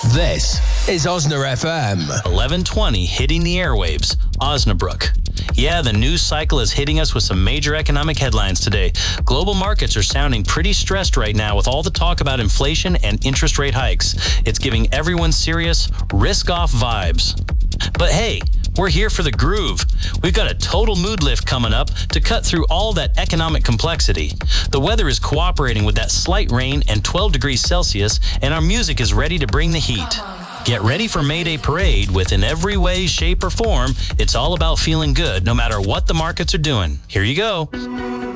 This is Osna FM. 11:20 hitting the airwaves. Osnabrook. Yeah, the news cycle is hitting us with some major economic headlines today. Global markets are sounding pretty stressed right now with all the talk about inflation and interest rate hikes. It's giving everyone serious risk-off vibes. But hey, we're here for the groove. We've got a total mood lift coming up to cut through all that economic complexity. The weather is cooperating with that slight rain and 12 degrees Celsius, and our music is ready to bring the heat. Get ready for Mayday Parade with, in every way, shape, or form, it's all about feeling good no matter what the markets are doing. Here you go.